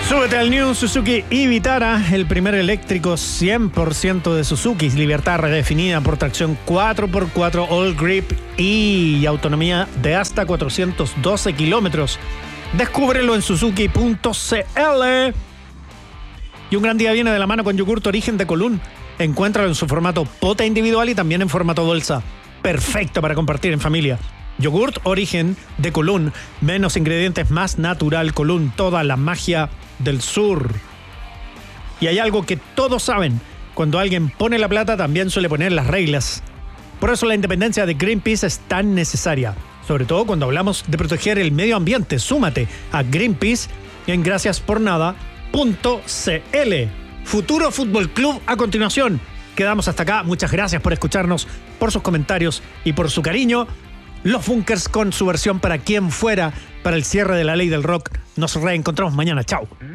Súbete al New Suzuki Vitara, el primer eléctrico 100% de Suzuki. Libertad redefinida por tracción 4x4 All Grip y autonomía de hasta 412 kilómetros. Descúbrelo en suzuki.cl. Y un gran día viene de la mano con yogurt Origen de Colún. Encuéntralo en su formato pota individual y también en formato bolsa. Perfecto para compartir en familia. Yogurt Origen de Colún. Menos ingredientes, más natural. Colún, toda la magia del sur. Y hay algo que todos saben: cuando alguien pone la plata, también suele poner las reglas. Por eso la independencia de Greenpeace es tan necesaria, sobre todo cuando hablamos de proteger el medio ambiente. Súmate a Greenpeace en graciaspornada.cl. Futuro Fútbol Club a continuación. Quedamos hasta acá. Muchas gracias por escucharnos, por sus comentarios y por su cariño. Los Bunkers con su versión Para Quien Fuera, para el cierre de la Ley del Rock. Nos reencontramos mañana. Chao.